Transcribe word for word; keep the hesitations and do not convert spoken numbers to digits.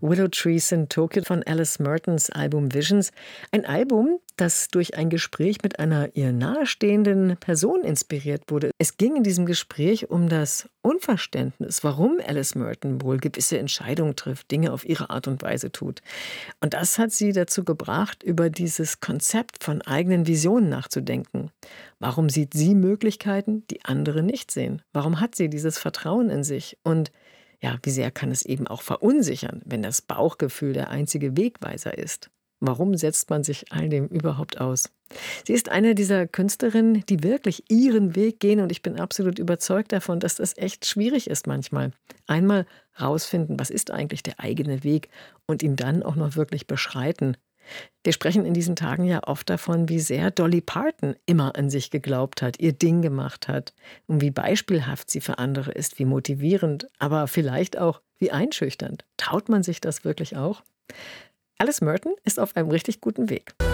Willow Trees in Tokyo von Alice Mertons Album Visions. Ein Album, das durch ein Gespräch mit einer ihr nahestehenden Person inspiriert wurde. Es ging in diesem Gespräch um das Unverständnis, warum Alice Merton wohl gewisse Entscheidungen trifft, Dinge auf ihre Art und Weise tut. Und das hat sie dazu gebracht, über dieses Konzept von eigenen Visionen nachzudenken. Warum sieht sie Möglichkeiten, die andere nicht sehen? Warum hat sie dieses Vertrauen in sich? Und ja, wie sehr kann es eben auch verunsichern, wenn das Bauchgefühl der einzige Wegweiser ist? Warum setzt man sich all dem überhaupt aus? Sie ist eine dieser Künstlerinnen, die wirklich ihren Weg gehen und ich bin absolut überzeugt davon, dass das echt schwierig ist manchmal. Einmal rausfinden, was ist eigentlich der eigene Weg und ihn dann auch noch wirklich beschreiten. Wir sprechen in diesen Tagen ja oft davon, wie sehr Dolly Parton immer an sich geglaubt hat, ihr Ding gemacht hat und wie beispielhaft sie für andere ist, wie motivierend, aber vielleicht auch wie einschüchternd. Traut man sich das wirklich auch? Alice Merton ist auf einem richtig guten Weg.